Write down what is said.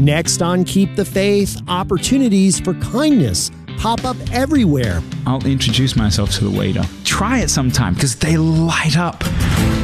Next on Keep the Faith, opportunities for kindness pop up everywhere. I'll introduce myself to the waiter. Try it sometime because they light up.